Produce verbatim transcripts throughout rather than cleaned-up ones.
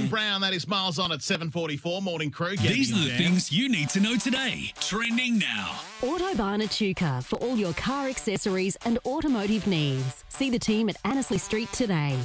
Jackson Brown, that is Miles On at seven forty-four. Morning crew. Gabby These are the Dan. things you need to know today. Trending now. Autobarn Echuca for all your car accessories and automotive needs. See the team at Annesley Street today.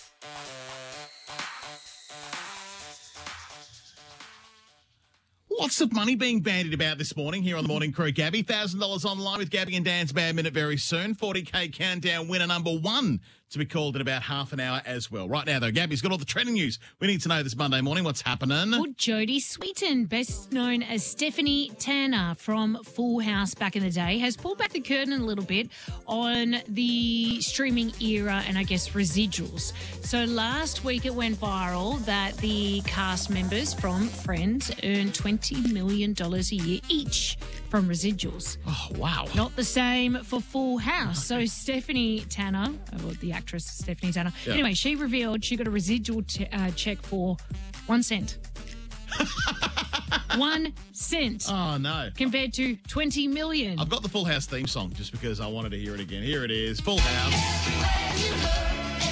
Lots of money being bandied about this morning here on the Morning Crew, Gabby. one thousand dollars online with Gabby and Dan's Bad Minute very soon. forty K countdown winner number one to be called in about half an hour as well. Right now, though, Gabby's got all the trending news we need to know this Monday morning. What's happening? Well, Jodie Sweetin, best known as Stephanie Tanner from Full House back in the day, has pulled back the curtain a little bit on the streaming era and I guess residuals. So last week it went viral that the cast members from Friends earned twenty million dollars a year each from residuals. Oh, wow. Not the same for Full House. So Stephanie Tanner, or the actress Stephanie Tanner, Yeah. anyway, she revealed she got a residual t- uh, check for one cent. One cent. Oh, no. Compared to twenty million. I've got the Full House theme song just because I wanted to hear it again. Here it is. Full House.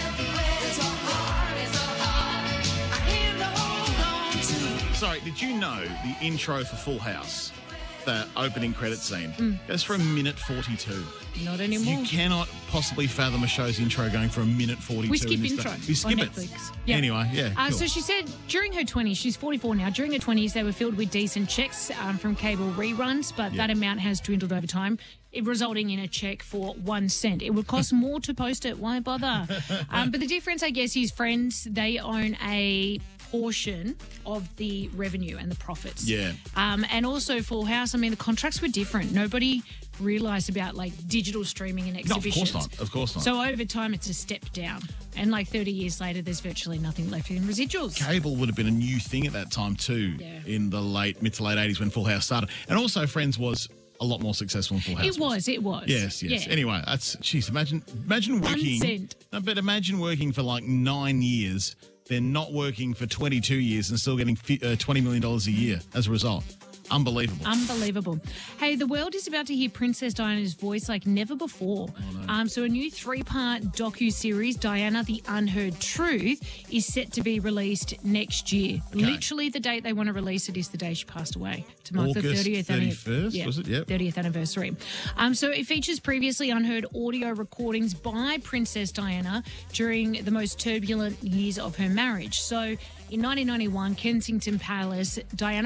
Sorry, did you know the intro for Full House, the opening credit scene, Mm. goes for a minute forty-two? Not anymore. You cannot possibly fathom a show's intro going for a minute forty-two. We skip in this intro day. We skip on it. Netflix. Yeah. Anyway, yeah. Uh, cool. So she said during her twenties, she's forty-four now, during her twenties they were filled with decent checks um, from cable reruns, but Yeah. that amount has dwindled over time, it resulting in a check for one cent. It would cost more to post it. Why bother? um, but the difference, I guess, is Friends, they own a portion of the revenue and the profits. Yeah. Um, and also Full House, I mean, the contracts were different. Nobody realised about like digital streaming and No, of exhibitions. course not. Of course not. So over time, it's a step down. And like thirty years later, there's virtually nothing left in residuals. Cable would have been a new thing at that time too, Yeah. in the late mid to late eighties when Full House started. And also Friends was a lot more successful than Full House It was, it was. Yes, yes. Yeah. Anyway, that's, jeez, imagine, imagine One working. cent. No, but imagine working for like nine years, then not working for twenty-two years and still getting fi- uh, twenty million dollars a year as a result. Unbelievable. Unbelievable. Hey, the world is about to hear Princess Diana's voice like never before. Oh, um, so a new three-part docu-series, Diana, The Unheard Truth, is set to be released next year. Okay. Literally the date they want to release it is the day she passed away, to mark the August thirtieth, thirty-first, yeah, was it? Yep. thirtieth anniversary. Um, so it features previously unheard audio recordings by Princess Diana during the most turbulent years of her marriage. So in nineteen ninety-one, Kensington Palace, Diana